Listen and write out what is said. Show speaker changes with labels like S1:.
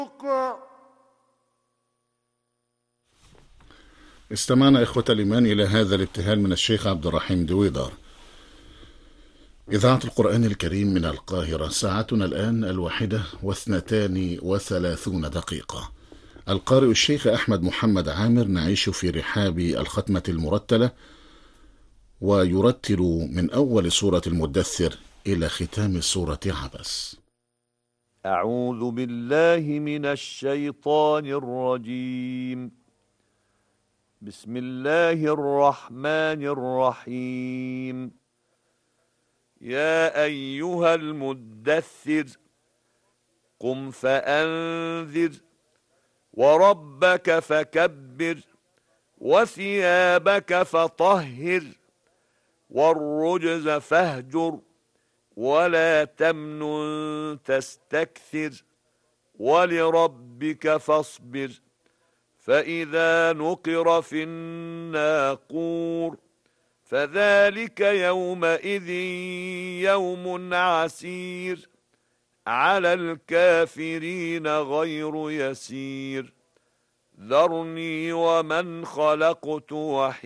S1: استمعنا إخوة الإيمان إلى هذا الابتهال من الشيخ عبد الرحيم دويدار. إذاعة القرآن الكريم من القاهرة، ساعتنا الآن 1:32. القارئ الشيخ أحمد محمد عامر، نعيش في رحاب الختمة المرتلة، ويرتل من أول سورة المدثر إلى ختام سورة عبس.
S2: أعوذ بالله من الشيطان الرجيم. بسم الله الرحمن الرحيم. يا أيها المدثر قم فأنذر وربك فكبر وثيابك فطهر والرجز فاهجر ولا تمنن تستكثر ولربك فاصبر فإذا نقر في الناقور فذلك يومئذ يوم عسير على الكافرين غير يسير ذرني ومن خلقت وحيدا